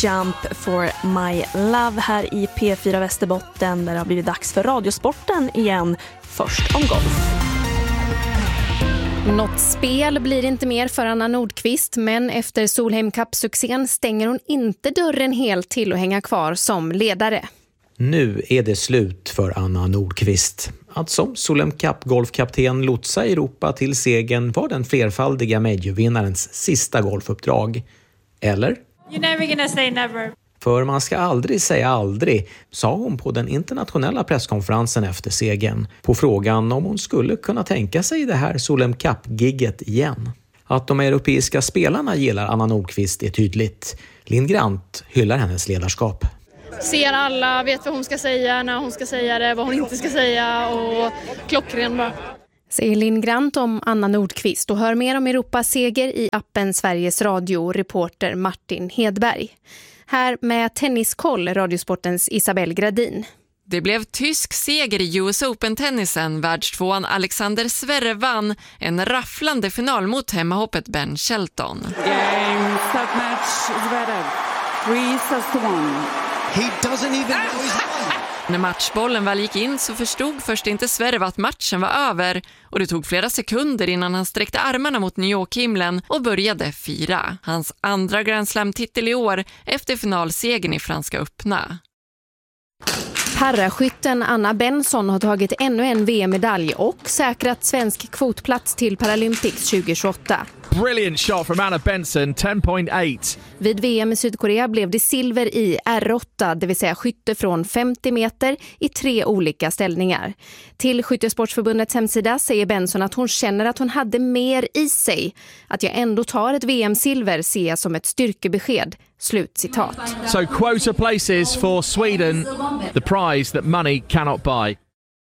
Jump for My Love här i P4 Västerbotten, där det har blivit dags för Radiosporten igen. Först om golf. Något spel blir inte mer för Anna Nordqvist, men efter Solheim Cup-succén stänger hon inte dörren helt till att hänga kvar som ledare. Nu är det slut för Anna Nordqvist. Att som Solheim Cup-golfkapten lotsa Europa till segern var den flerfaldiga majorvinnarens sista golfuppdrag. Eller? You're never gonna say never. För man ska aldrig säga aldrig, sa hon på den internationella presskonferensen efter segern, på frågan om hon skulle kunna tänka sig det här Solheim Cup-gigget igen. Att de europeiska spelarna gillar Anna Nordqvist är tydligt. Linn Grant hyllar hennes ledarskap. Ser alla, vet vad hon ska säga, när hon ska säga det, vad hon inte ska säga, och klockren bara. Säger Linn Grant om Anna Nordqvist, och hör mer om Europas seger i appen Sveriges Radio, reporter Martin Hedberg. Här med Tenniskoll, Radiosportens Isabelle Gradin. Det blev tysk seger i US Open-tennisen. Världstvåan Alexander Zverev vann en rafflande final mot hemmahoppet Ben Shelton. Game, set match, Zverev. 3-1. He doesn't even know he's won. När matchbollen väl gick in så förstod först inte Zverev att matchen var över, och det tog flera sekunder innan han sträckte armarna mot New York-himlen och började fira. Hans andra Grand Slam-titel i år efter finalsegern i Franska öppna. Paraskytten Anna Benson har tagit ännu en VM-medalj och säkrat svensk kvotplats till Paralympics 2028. Brilliant shot from Anna Benson, 10.8. Vid VM i Sydkorea blev det silver i R8, det vill säga skytte från 50 meter i 3 olika ställningar. Till Skyttesportsförbundets hemsida säger Benson att hon känner att hon hade mer i sig. Att jag ändå tar ett VM-silver ser jag som ett styrkebesked. Slutcitat. So quota places for Sweden, the prize that money cannot buy.